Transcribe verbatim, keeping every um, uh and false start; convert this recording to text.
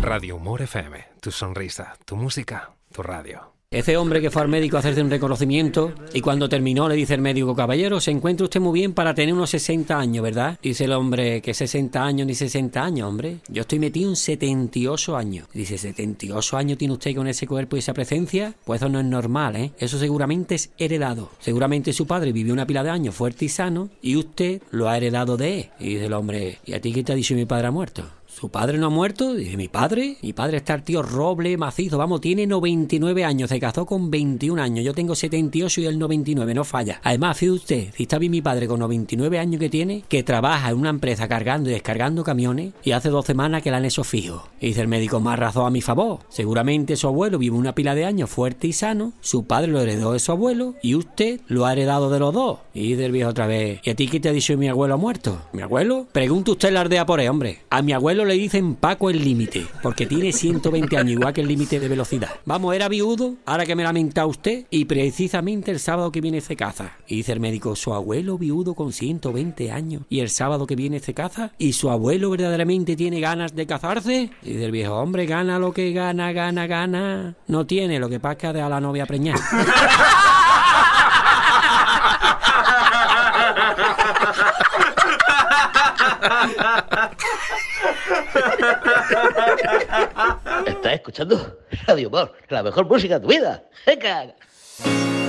Radio Humor F M, tu sonrisa, tu música, tu radio. Ese hombre que fue al médico a hacerse un reconocimiento y cuando terminó le dice el médico: caballero, se encuentra usted muy bien para tener unos sesenta años, ¿verdad? Dice el hombre: que sesenta años ni sesenta años, hombre. Yo estoy metido en setenta y ocho años. Dice: ¿setenta y ocho años tiene usted con ese cuerpo y esa presencia? Pues eso no es normal, ¿eh? Eso seguramente es heredado. Seguramente su padre vivió una pila de años fuerte y sano y usted lo ha heredado de él. Y dice el hombre: ¿y a ti qué te ha dicho mi padre ha muerto? ¿Su padre no ha muerto? Dice: ¿mi padre? Mi padre está el tío roble, macizo, vamos, tiene noventa y nueve años, se casó con veintiún años, yo tengo setenta y ocho y él noventa y nueve, no falla. Además, fíjate usted, si está bien mi padre con noventa y nueve años que tiene, que trabaja en una empresa cargando y descargando camiones y hace dos semanas que la han hecho fijo. Y dice el médico: más razón a mi favor. Seguramente su abuelo vive una pila de años fuerte y sano, su padre lo heredó de su abuelo y usted lo ha heredado de los dos. Y dice el viejo otra vez: ¿y a ti qué te ha dicho mi abuelo ha muerto? ¿Mi abuelo? Pregunta usted la aldea por ahí, hombre. A mi abuelo le dicen Paco el límite, porque tiene ciento veinte años, igual que el límite de velocidad. Vamos, era viudo, ahora que me lamenta usted, y precisamente el sábado que viene se casa. Y dice el médico: su abuelo viudo con ciento veinte años, y el sábado que viene se casa, y su abuelo verdaderamente tiene ganas de casarse. Y dice el viejo: hombre, gana lo que gana, gana, gana. No tiene, lo que pasa de a la novia preñada. Estás escuchando Radio Humor, la mejor música de tu vida. ¡Venga!